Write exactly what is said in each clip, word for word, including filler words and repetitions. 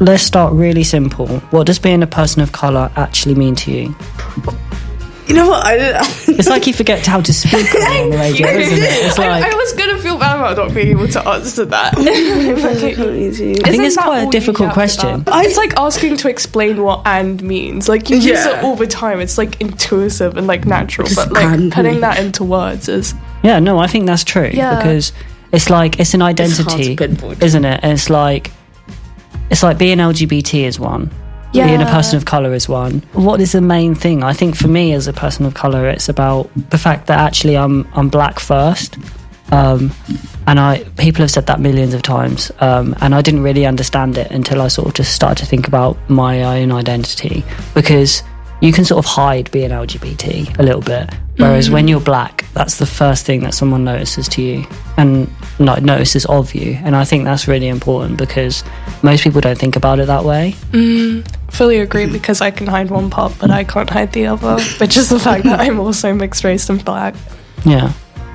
let's start really simple. What does being a person of colour actually mean to you? You know what? I didn't. It's like you forget how to speak on the radio, isn't it? It's like I, I was gonna feel bad about not being able to answer that. I think it's quite a difficult question. It's like asking to explain what "and" means. Like you use Yeah. it all the time. It's like intuitive and like natural, Just but like and putting me. that into words is Yeah, no, I think that's true. Yeah. Because it's like, it's an hard to identity, pinpoint. isn't it? And it's like, it's like being L G B T is one. Yeah. Being a person of colour is one. What is the main thing? I think for me as a person of colour, it's about the fact that actually I'm I'm black first. Um, and I people have said that millions of times. Um, and I didn't really understand it until I sort of just started to think about my own identity. Because you can sort of hide being L G B T a little bit. Whereas when you're black, that's the first thing that someone notices to you and like, notices of you. And I think that's really important because most people don't think about it that way. mm, fully agree because I can hide one part, but I can't hide the other, which is the fact that I'm also mixed race and black. Yeah.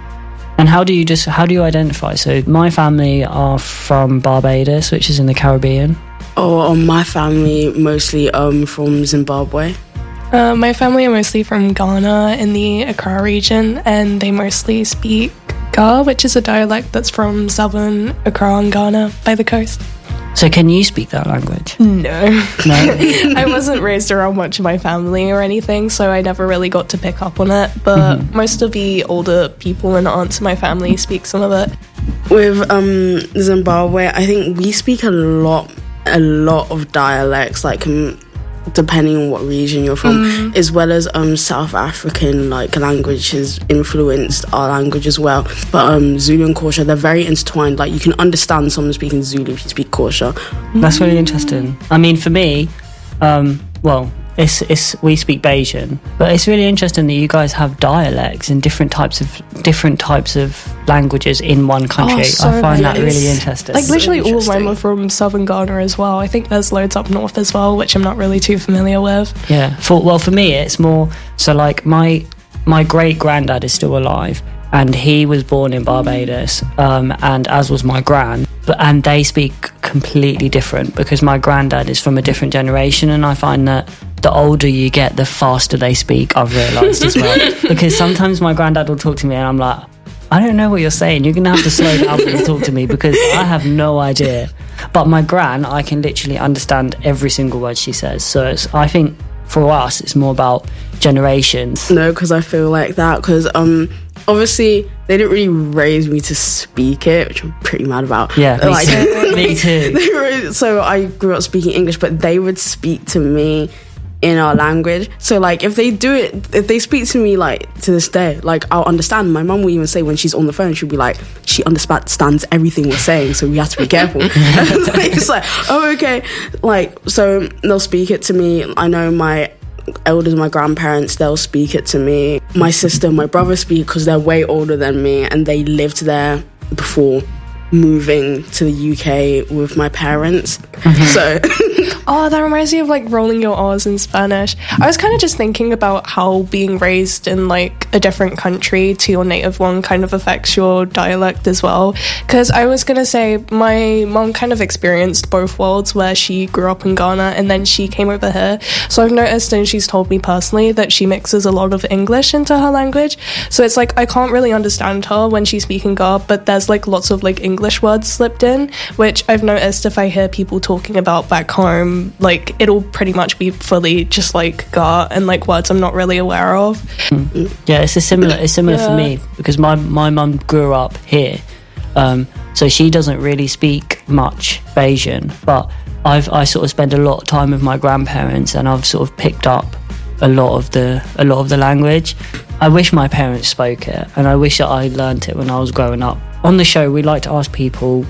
And how do you just how do you identify? So my family are from Barbados, which is in the Caribbean. Oh, um, my family mostly um from Zimbabwe. Uh, my family are mostly from Ghana in the Accra region, and they mostly speak Ga, which is a dialect that's from southern Accra and Ghana by the coast. So can you speak that language? No. No. I wasn't raised around much of my family or anything, so I never really got to pick up on it. But Mm-hmm. most of the older people and aunts in my family speak some of it. With um Zimbabwe, I think we speak a lot, a lot of dialects, like um, depending on what region you're from, as well as um South African like language has influenced our language as well. But um Zulu and Xhosa, they're very intertwined. Like you can understand someone speaking Zulu if you speak Xhosa. That's really interesting. I mean, for me, um, well, it's it's we speak Bayesian, but it's really interesting that you guys have dialects and different types of different types of languages in one country. Oh, so I find that nice. really interesting. Like literally all of interesting. mine are from southern Ghana as well. I think there's loads up north as well, which I'm not really too familiar with. Yeah. For well, for me, it's more so like my my great granddad is still alive, and he was born in Barbados, um, and as was my gran. But and they speak completely different because my granddad is from a different generation, and I find that the older you get, the faster they speak. I've realised as well because sometimes my granddad will talk to me, and I'm like, I don't know what you're saying. You're gonna have to slow down when you talk to me because I have no idea. But my gran, I can literally understand every single word she says. So it's, I think for us, it's more about generations. No, because I feel like that. Because um, obviously they didn't really raise me to speak it, which I'm pretty mad about. Yeah, me Like, too. Me too. they were, so I grew up speaking English, but they would speak to me in our language. So like if they do it, if they speak to me like to this day, like I'll understand. My mum will even say when she's on the phone, she'll be like, she understands everything we're saying, so we have to be careful. Like, it's like, oh okay. Like so they'll speak it to me. I know my elders, my grandparents, they'll speak it to me. My sister and my brother speak because they're way older than me and they lived there before moving to the U K with my parents. So Oh, that reminds me of like rolling your R's in Spanish. I was kind of just thinking about how being raised in like a different country to your native one kind of affects your dialect as well. Because I was gonna say my mom kind of experienced both worlds where she grew up in Ghana and then she came over here. So I've noticed, and she's told me personally, that she mixes a lot of English into her language. So it's like I can't really understand her when she's speaking Ga, but there's like lots of like English words slipped in, which I've noticed if I hear people talking about back home, like it'll pretty much be fully just like Ga and like words I'm not really aware of. Yeah, it's a similar. It's similar Yeah. for me because my my mum grew up here, um, so she doesn't really speak much Bayesian. But I've I sort of spend a lot of time with my grandparents, and I've sort of picked up a lot of the a lot of the language. I wish my parents spoke it, and I wish that I learnt it when I was growing up. On the show, we like to ask people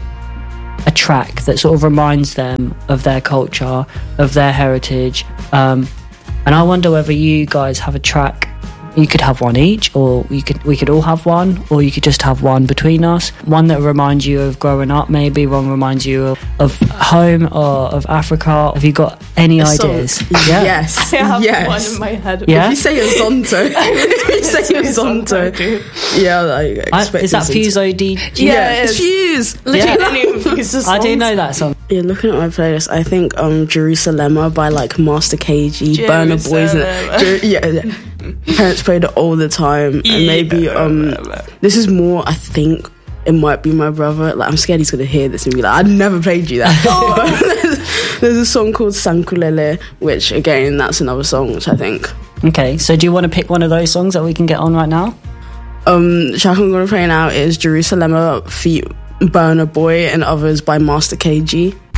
a track that sort of reminds them of their culture, of their heritage. Um, and I wonder whether you guys have a track You could have one each, or you could we could all have one, or you could just have one between us. One that reminds you of growing up, maybe. One reminds you of, of home or of Africa. Have you got any A song. ideas? Yes. I have yes. one in my head. Yeah? If you say a Zonto, if you say a Zonto, yeah, like I, expect is that Zonto. Fuse O D? Yeah, Yeah, it it's is. Fuse. Yeah. Legitimately, I do know that song. Yeah, looking at my playlist, I think um Jerusalem by like Master K G, Burna Boys, and Jer- yeah, yeah. Parents played it all the time, and maybe um this is more. I think it might be my brother. Like I'm scared he's gonna hear this and be like, I never played you that. there's, there's a song called Sankulele, which again, that's another song which I think. Okay, so do you want to pick one of those songs that we can get on right now? Um, track I'm gonna play now is Jerusalem feat Burna Boy and Others by Master K G.